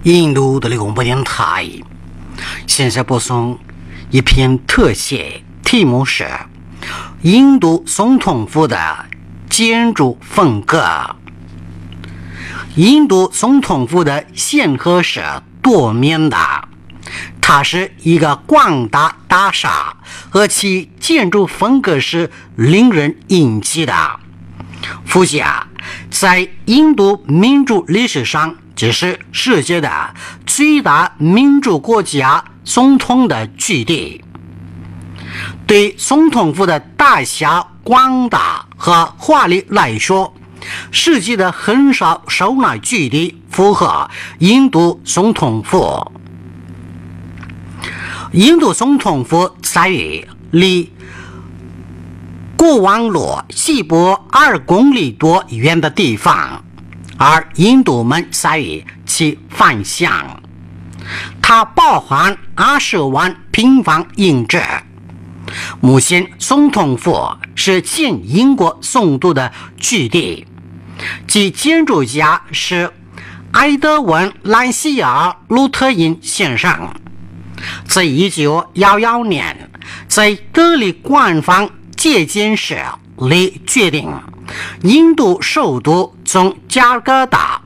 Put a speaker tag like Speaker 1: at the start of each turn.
Speaker 1: 印度的广播电台现在播送一篇特写，题目是印度总统府的建筑风格。印度总统府的先河是多面的，它是一个广大大厦，而其建筑风格是令人引起的。副驾在印度民主历史上，这是世界的最大民主国家总统的据地。对总统府的大小、广大和华丽来说，世界的很少收纳据地符合印度总统府。印度总统府在于离国王路西部2公里多远的地方，而印度门在于其方向。它包含20万平方英尺。目前总统府是前英国总督的据地，其建筑家是埃德温·兰西亚·鲁特因先生。在1911年，在德里官方接见时里决定，印度首都从加尔各答